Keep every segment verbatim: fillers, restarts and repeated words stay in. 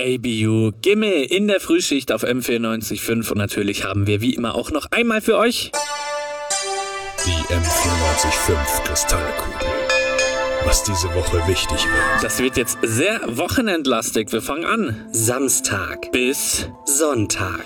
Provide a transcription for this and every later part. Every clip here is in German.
Baby You, Gimme in der Frühschicht auf M vierundneunzig Komma fünf und natürlich haben wir wie immer auch noch einmal für euch die M vierundneunzig Komma fünf Kristallkugel. Was diese Woche wichtig wird. Das wird jetzt sehr wochenendlastig. Wir fangen an. Samstag Bis Sonntag.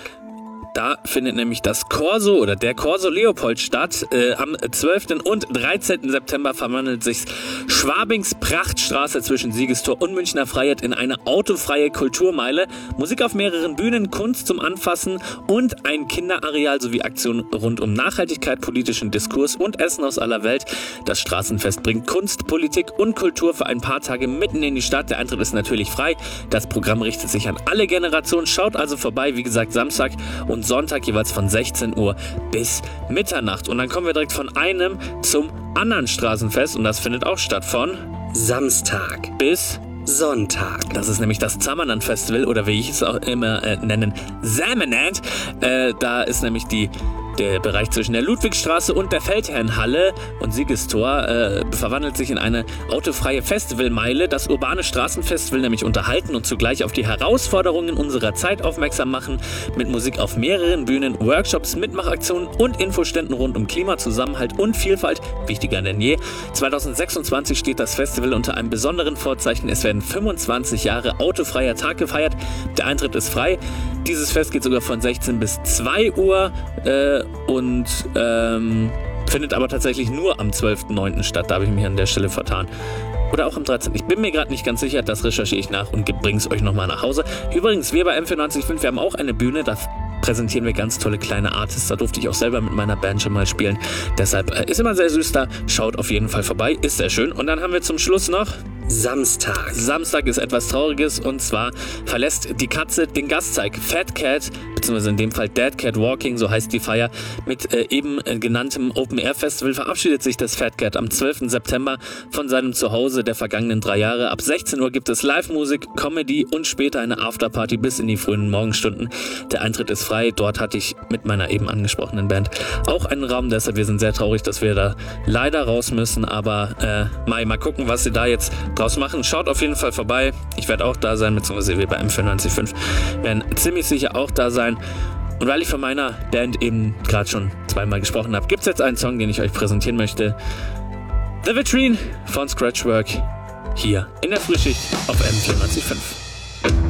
Da findet nämlich das Corso oder der Corso Leopold statt. Äh, am zwölften und dreizehnten September verwandelt sich Schwabings Prachtstraße zwischen Siegestor und Münchner Freiheit in eine autofreie Kulturmeile. Musik auf mehreren Bühnen, Kunst zum Anfassen und ein Kinderareal sowie Aktionen rund um Nachhaltigkeit, politischen Diskurs und Essen aus aller Welt. Das Straßenfest bringt Kunst, Politik und Kultur für ein paar Tage mitten in die Stadt. Der Eintritt ist natürlich frei. Das Programm richtet sich an alle Generationen. Schaut also vorbei. Wie gesagt, Samstag und Sonntag jeweils von sechzehn Uhr bis Mitternacht. Und dann kommen wir direkt von einem zum anderen Straßenfest und das findet auch statt von Samstag bis Sonntag. Das ist nämlich das Zamanant Festival oder wie ich es auch immer äh, nennen, Zamanant. Äh, da ist nämlich die Der Bereich zwischen der Ludwigstraße und der Feldherrnhalle und Siegestor äh, verwandelt sich in eine autofreie Festivalmeile. Das urbane Straßenfest will nämlich unterhalten und zugleich auf die Herausforderungen unserer Zeit aufmerksam machen. Mit Musik auf mehreren Bühnen, Workshops, Mitmachaktionen und Infoständen rund um Klima, Zusammenhalt und Vielfalt. Wichtiger denn je. zwanzig sechsundzwanzig steht das Festival unter einem besonderen Vorzeichen. Es werden fünfundzwanzig Jahre autofreier Tag gefeiert. Der Eintritt ist frei. Dieses Fest geht sogar von sechzehn bis zwei Uhr. Äh, und ähm, findet aber tatsächlich nur am zwölften neunten statt. Da habe ich mich an der Stelle vertan. Oder auch am dreizehnten Ich bin mir gerade nicht ganz sicher, das recherchiere ich nach und bringe es euch nochmal nach Hause. Übrigens, wir bei M vierundneunzig Komma fünf, wir haben auch eine Bühne, da präsentieren wir ganz tolle kleine Artists. Da durfte ich auch selber mit meiner Band schon mal spielen. Deshalb äh, ist immer sehr süß da. Schaut auf jeden Fall vorbei, ist sehr schön. Und dann haben wir zum Schluss noch Samstag. Samstag ist etwas Trauriges und zwar verlässt die Katze den Gastzeig. Fat Cat, beziehungsweise in dem Fall Dead Cat Walking, so heißt die Feier, mit äh, eben äh, genanntem Open-Air-Festival verabschiedet sich das Fat Cat am zwölften September von seinem Zuhause der vergangenen drei Jahre. Ab sechzehn Uhr gibt es Live-Musik, Comedy und später eine Afterparty bis in die frühen Morgenstunden. Der Eintritt ist frei. Dort hatte ich mit meiner eben angesprochenen Band auch einen Raum. Deshalb wir sind sehr traurig, dass wir da leider raus müssen. Aber äh, mal, mal gucken, was sie da jetzt draus machen. Schaut auf jeden Fall vorbei. Ich werde auch da sein, beziehungsweise wir bei M vierundneunzig Komma fünf werden ziemlich sicher auch da sein. Und weil ich von meiner Band eben gerade schon zweimal gesprochen habe, gibt es jetzt einen Song, den ich euch präsentieren möchte. The Vitrine von Scratchwork hier in der Frühschicht auf M vierundneunzig Komma fünf.